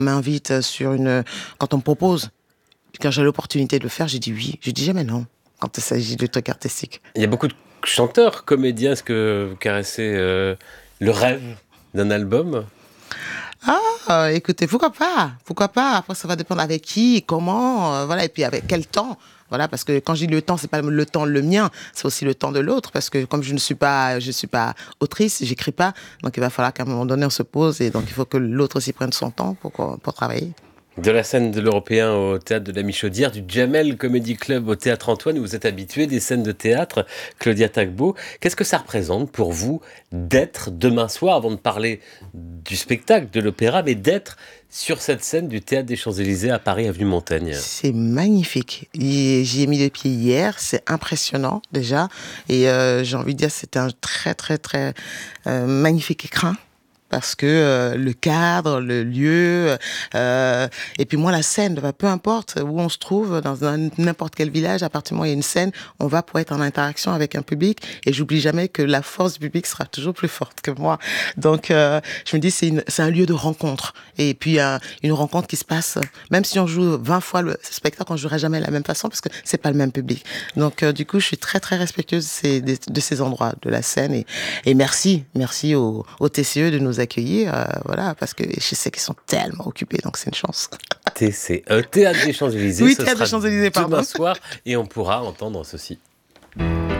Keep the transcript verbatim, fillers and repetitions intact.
On m'invite sur une... Quand on me propose, quand j'ai l'opportunité de le faire, j'ai dit oui. Je dis jamais non quand il s'agit de trucs artistiques. Il y a beaucoup de chanteurs, comédiens. Est-ce que vous caressez euh, le rêve d'un album ? Ah, écoutez, pourquoi pas? Pourquoi pas? Après, ça va dépendre avec qui, comment, euh, voilà, et puis avec quel temps. Voilà, parce que quand je dis le temps, c'est pas le temps le mien, c'est aussi le temps de l'autre. Parce que comme je ne suis pas, je suis pas autrice, j'écris pas, donc il va falloir qu'à un moment donné on se pose et donc il faut que l'autre aussi prenne son temps pour pour travailler. De la scène de l'Européen au théâtre de la Michaudière, du Jamel Comedy Club au théâtre Antoine, où vous êtes habitué des scènes de théâtre, Claudia Tagbo. Qu'est-ce que ça représente pour vous d'être demain soir, avant de parler du spectacle, de l'opéra, mais d'être sur cette scène du théâtre des Champs-Élysées à Paris, avenue Montaigne? C'est magnifique. Et j'y ai mis les pieds hier, c'est impressionnant déjà. Et euh, j'ai envie de dire, c'est un très très très euh, magnifique écrin. Parce que euh, le cadre, le lieu, euh, et puis moi la scène, bah, peu importe où on se trouve, dans un, n'importe quel village, à partir du moment où il y a une scène, on va pour être en interaction avec un public, et j'oublie jamais que la force du public sera toujours plus forte que moi. Donc euh, je me dis c'est, une, c'est un lieu de rencontre, et puis euh, une rencontre qui se passe, même si on joue vingt fois le spectacle, on jouera jamais de la même façon, parce que c'est pas le même public. Donc euh, du coup je suis très très respectueuse de ces, de, de ces endroits, de la scène, et, et merci, merci au, au T C E de nous accueillir, euh, voilà, parce que je sais qu'ils sont tellement occupés, donc c'est une chance. T C E, Théâtre des Champs-Élysées, oui, ce Théâtre sera des Champs-Élysées, demain pardon. soir, et on pourra entendre ceci.